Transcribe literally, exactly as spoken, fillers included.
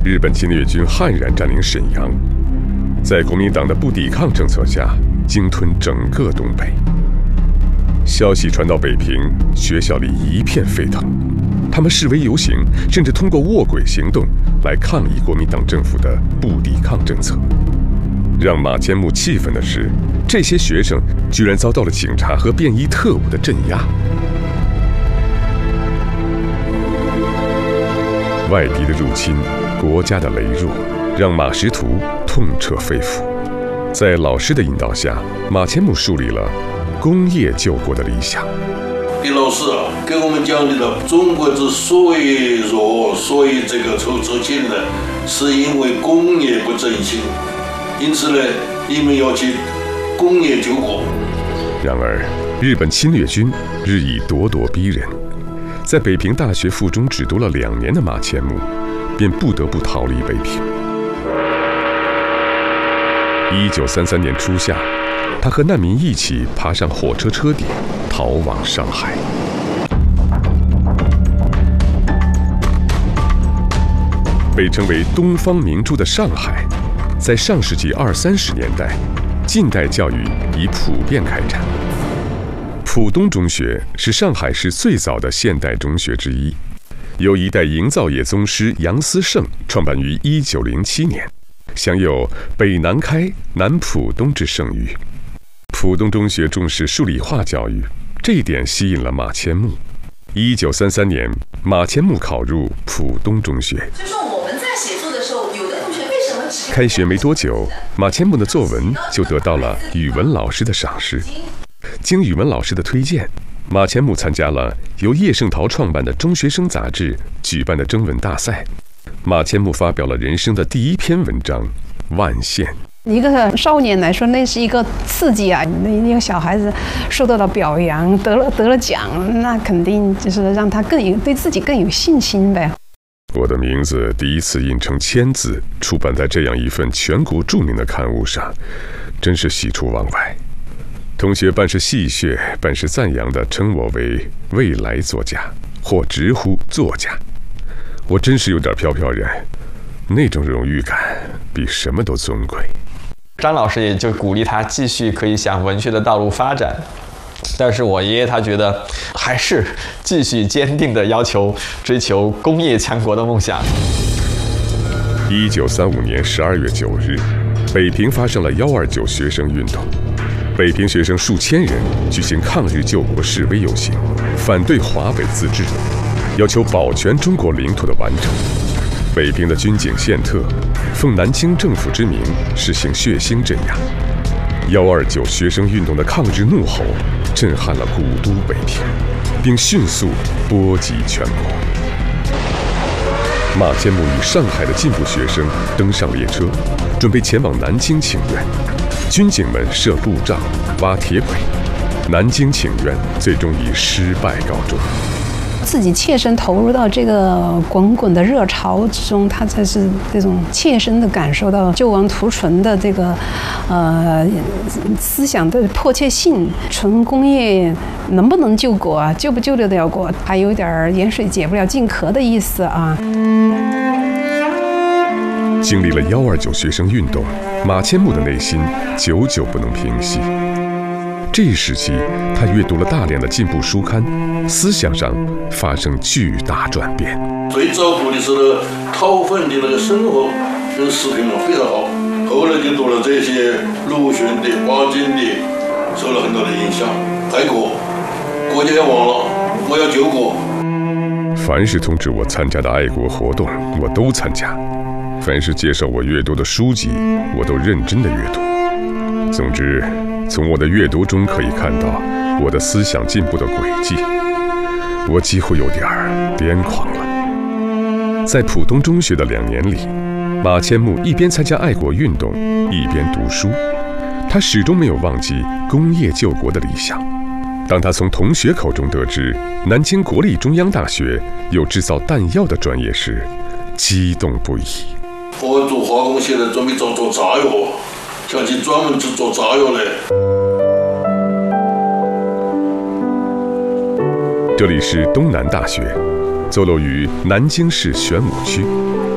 日本侵略军悍然占领沈阳，在国民党的不抵抗政策下，鲸吞整个东北。消息传到北平，学校里一片沸腾，他们示威游行，甚至通过卧轨行动来抗议国民党政府的不抵抗政策。让马千木气愤的是，这些学生居然遭到了警察和便衣特务的镇压。外敌的入侵，国家的羸弱，让马识途痛彻肺腑。在老师的引导下，马千木树立了工业救国的理想。 李老师啊，给我们讲的了，中国之所以弱，所以这个出出现呢，是因为工业不振兴。因此呢，你们要去工业救国。 然而，日本侵略军日益咄咄逼人，在北平大学附中只读了两年的马千木，便不得不逃离北平。一九三三年初夏，他和难民一起爬上火车车顶，逃往上海。被称为东方明珠的上海，在上世纪二三十年代，近代教育已普遍开展。浦东中学是上海市最早的现代中学之一，由一代营造业宗师杨思盛创办于一九零七年，享有北南开、南浦东之盛誉。浦东中学重视数理化教育，这一点吸引了马千木。一九三三年，马千木考入浦东中学。 所以说我们在写作的时候，有的同学为什么只开学没多久，马千木的作文就得到了语文老师的赏识。经语文老师的推荐，马千木参加了由叶圣陶创办的中学生杂志举办的征文大赛。马千木发表了人生的第一篇文章《万县》。 一个少年来说，那是一个刺激啊！那一个小孩子受到了表扬，得了得了奖，那肯定就是让他更有对自己更有信心呗。 我的名字第一次印成签字，出版在这样一份全国著名的刊物上，真是喜出望外。同学半是戏谑，半是赞扬地称我为未来作家，或直呼作家。我真是有点飘飘然，那种荣誉感比什么都尊贵。 张老师也就鼓励他继续可以向文学的道路发展，但是我爷爷他觉得还是继续坚定地要求追求工业强国的梦想。 一九三五年十二月九日，北平发生了幺二九学生运动，北平学生数千人举行抗日救国示威游行，反对华北自治，要求保全中国领土的完整。北平的军警宪特奉南京政府之名实行血腥镇压。幺二九学生运动的抗日怒吼震撼了古都北平，并迅速波及全国。马千木与上海的进步学生登上列车，准备前往南京请愿。军警们设路障、挖铁轨，南京请愿最终以失败告终。 自己切身投入到这个滚滚的热潮之中，他才是这种切身的感受到救亡图存的这个呃思想的迫切性。纯工业能不能救国啊？救不救得了国？还有点盐水解不了近渴的意思啊。 经历了幺二九学生运动，马千木的内心久久不能平息。这一时期，他阅读了大量的进步书刊，思想上发生巨大转变。 最早读的是那个讨粉的那个生活跟视频非常好，后来就读了这些鲁迅的、巴金的，受了很多的影响。爱国，国家要亡了，我要救国。 凡是通知我参加的爱国活动，我都参加；凡是介绍我阅读的书籍，我都认真的阅读。总之，从我的阅读中可以看到我的思想进步的轨迹，我几乎有点癫狂了。在浦东中学的两年里，马千木一边参加爱国运动，一边读书，他始终没有忘记工业救国的理想。当他从同学口中得知南京国立中央大学有制造弹药的专业时，激动不已。 我做化工现在准备做做炸药，想去专门去做炸药嘞。 这里是东南大学，坐落于南京市玄武区，